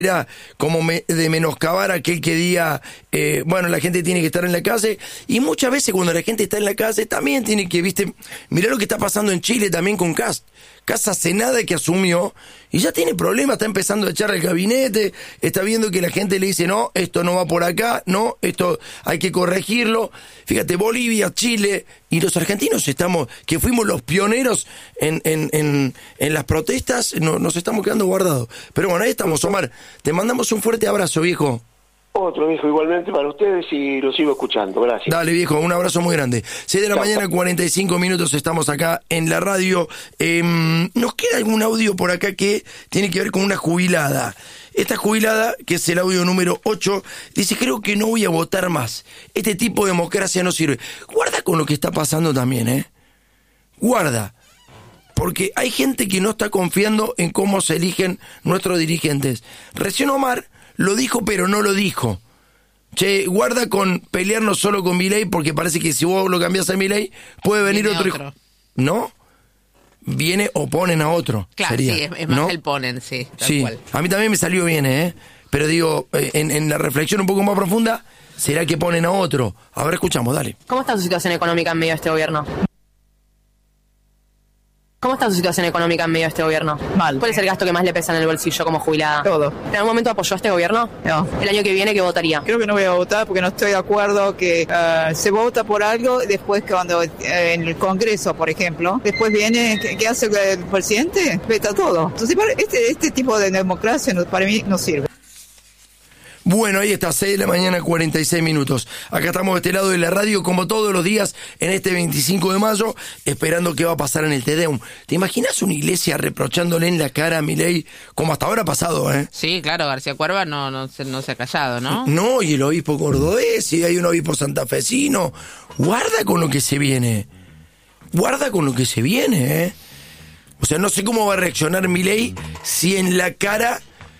como de menoscabar a aquel que diga, bueno, la gente tiene que estar en la calle, y muchas veces cuando la gente está en la calle también tiene que, viste, mirá lo que está pasando en Chile también con Kast. Kast hace nada que asumió y ya tiene problemas, está empezando a echar al gabinete, está viendo que la gente le dice, no, esto no va por acá, no, esto hay que corregirlo. Fíjate, Bolivia, Chile y los argentinos que fuimos los pioneros en las protestas, nos estamos quedando guardados. Pero bueno, ahí estamos, Omar. Te mandamos un fuerte abrazo, viejo. Otro, viejo, igualmente para ustedes y lo sigo escuchando. Gracias. Dale, viejo, un abrazo muy grande. 6 de la mañana, 45 minutos, estamos acá en la radio. Nos queda algún audio por acá que tiene que ver con una jubilada. Esta jubilada, que es el audio número 8, dice, creo que no voy a votar más. Este tipo de democracia no sirve. Guarda con lo que está pasando también, Guarda. Porque hay gente que no está confiando en cómo se eligen nuestros dirigentes. Recién Omar lo dijo, pero no lo dijo. Che, guarda con pelearnos solo con Milei, porque parece que si vos lo cambiás a Milei, puede venir otro. ¿No? Viene o ponen a otro. Claro, sería, sí, es más ¿no? que el ponen, sí. Tal sí, cual. A mí también me salió bien, Pero digo, en la reflexión un poco más profunda, ¿será que ponen a otro? A ver, escuchamos, dale. ¿Cómo está su situación económica en medio de este gobierno? ¿Cómo está su situación económica en medio de este gobierno? Mal. ¿Cuál es el gasto que más le pesa en el bolsillo como jubilada? Todo. ¿En algún momento apoyó a este gobierno? No. ¿El año que viene qué votaría? Creo que no voy a votar porque no estoy de acuerdo que se vota por algo, después cuando en el Congreso, por ejemplo, después viene, ¿qué hace el presidente? Veta todo. Entonces, este tipo de democracia para mí no sirve. Bueno, ahí está, 6 de la mañana, 46 minutos. Acá estamos de este lado de la radio, como todos los días, en este 25 de mayo, esperando qué va a pasar en el Te Deum. ¿Te imaginas una iglesia reprochándole en la cara a Milei, como hasta ahora ha pasado, Sí, claro, García Cuerva no se ha callado, ¿no? No, y el obispo cordobés, y hay un obispo santafesino. Guarda con lo que se viene. Guarda con lo que se viene, O sea, no sé cómo va a reaccionar Milei si en la cara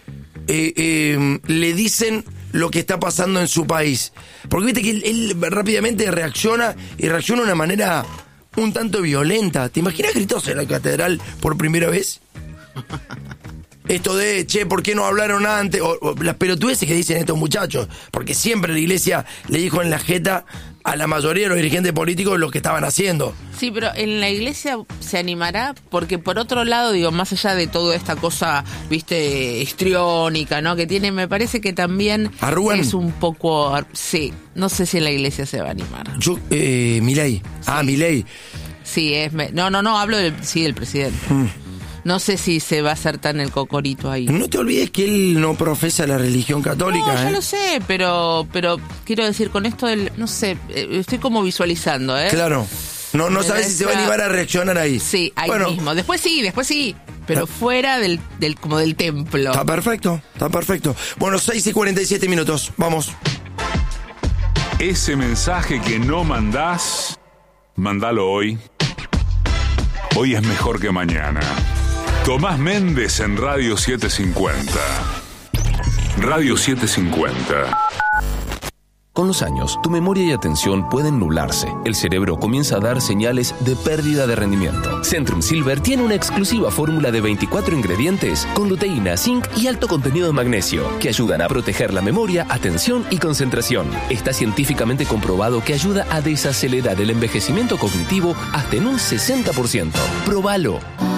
le dicen lo que está pasando en su país. Porque viste que él rápidamente reacciona de una manera un tanto violenta. ¿Te imaginas gritos en la catedral por primera vez? Esto de, che, ¿por qué no hablaron antes? O las pelotudeces que dicen estos muchachos. Porque siempre la iglesia le dijo en la jeta a la mayoría de los dirigentes políticos lo que estaban haciendo. Sí, pero en la iglesia se animará, porque por otro lado, digo, más allá de toda esta cosa, viste, histriónica, ¿no? Que tiene, me parece que también es un poco, sí, no sé si en la iglesia se va a animar. Milei. Sí. Milei. Sí, hablo del presidente. No sé si se va a hacer tan el cocorito ahí. No te olvides que él no profesa la religión católica. No, ya lo sé, pero quiero decir, con esto no sé, estoy como visualizando, Claro. No sabes si se va a animar a reaccionar ahí. Sí, ahí mismo. Después sí, pero fuera del como del templo. Está perfecto. Bueno, 6:47 minutos, vamos. Ese mensaje que no mandás, mandalo hoy. Hoy es mejor que mañana. Tomás Méndez en Radio 750. Radio 750. Con los años, tu memoria y atención pueden nublarse. El cerebro comienza a dar señales de pérdida de rendimiento. Centrum Silver tiene una exclusiva fórmula de 24 ingredientes con luteína, zinc y alto contenido de magnesio que ayudan a proteger la memoria, atención y concentración. Está científicamente comprobado que ayuda a desacelerar el envejecimiento cognitivo hasta en un 60%. ¡Próbalo!